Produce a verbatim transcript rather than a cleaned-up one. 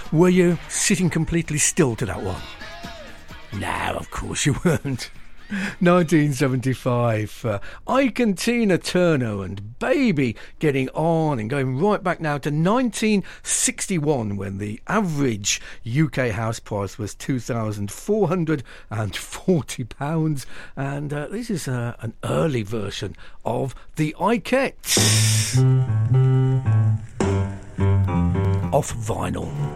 Were you sitting completely still to that one? No, of course you weren't. nineteen seventy-five. Uh, Ike and Tina Turner and Baby getting on, and going right back now to nineteen sixty-one, when the average U K house price was two thousand four hundred forty pounds. And uh, this is uh, an early version of the Ikettes off vinyl.